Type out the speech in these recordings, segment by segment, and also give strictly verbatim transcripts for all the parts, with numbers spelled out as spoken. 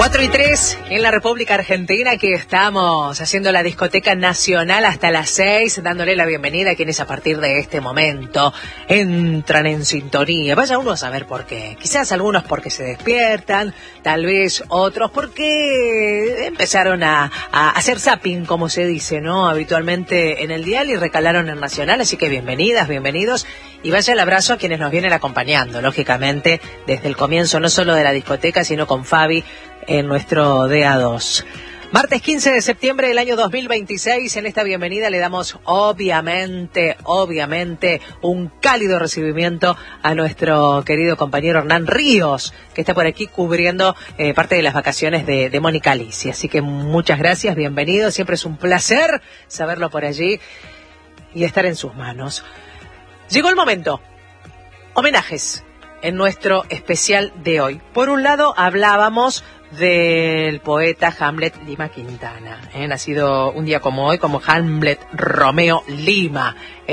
cuatro y tres en la República Argentina, que estamos haciendo la discoteca nacional hasta las seis, dándole la bienvenida a quienes a partir de este momento entran en sintonía. Vaya uno a saber por qué. Quizás algunos porque se despiertan, tal vez otros porque empezaron a, a hacer zapping, como se dice, ¿no? Habitualmente en el dial, y recalaron en Nacional. Así que bienvenidas, bienvenidos. Y vaya el abrazo a quienes nos vienen acompañando, lógicamente, desde el comienzo, no solo de la discoteca, sino con Fabi en nuestro D A dos. Martes quince de septiembre del año dos mil veintiséis, en esta bienvenida le damos obviamente, obviamente, un cálido recibimiento a nuestro querido compañero Hernán Ríos, que está por aquí cubriendo eh, parte de las vacaciones de, de Mónica Alicia. Así que muchas gracias, bienvenido, siempre es un placer saberlo por allí y estar en sus manos. Llegó el momento. Homenajes en nuestro especial de hoy. Por un lado, hablábamos del poeta Hamlet Lima Quintana, ¿eh? nacido un día como hoy como Hamlet Romeo Lima,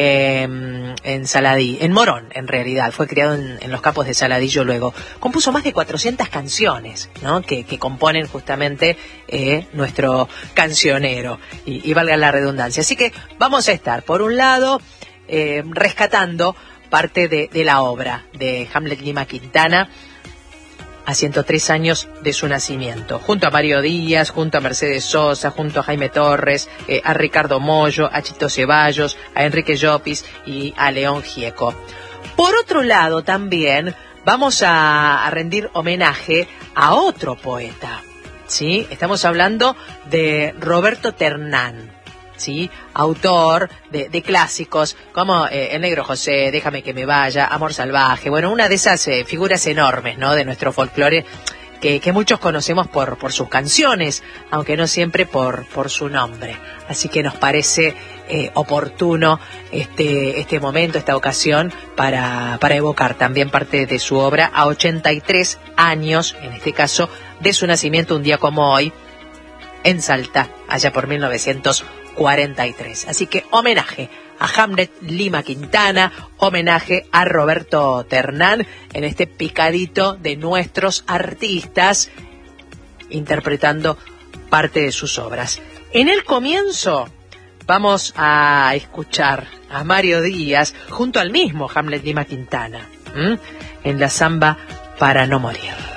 eh, en Saladí, en Morón en realidad, fue criado en, en los campos de Saladillo. Luego compuso más de cuatrocientas canciones, ¿no? que, que componen justamente eh, nuestro cancionero, y, y valga la redundancia. Así que vamos a estar, por un lado, eh, rescatando parte de, de la obra de Hamlet Lima Quintana a ciento tres años de su nacimiento, junto a Mario Díaz, junto a Mercedes Sosa, junto a Jaime Torres, eh, a Ricardo Mollo, a Chito Ceballos, a Enrique Llopis y a León Gieco. Por otro lado, también vamos a, a rendir homenaje a otro poeta, ¿sí? Estamos hablando de Roberto Ternán, ¿sí? Autor de, de clásicos como eh, El Negro José, Déjame que me vaya, Amor Salvaje. Bueno, una de esas eh, figuras enormes, ¿no? de nuestro folclore, que, que muchos conocemos por, por sus canciones, aunque no siempre por, por su nombre. Así que nos parece eh, oportuno este, este momento, esta ocasión, para, para evocar también parte de su obra a ochenta y tres años, en este caso, de su nacimiento, un día como hoy, en Salta, allá por mil novecientos cuarenta y tres. Así que homenaje a Hamlet Lima Quintana, homenaje a Roberto Ternán en este picadito de nuestros artistas interpretando parte de sus obras. En el comienzo vamos a escuchar a Mario Díaz junto al mismo Hamlet Lima Quintana, ¿m? en la samba Para no morir.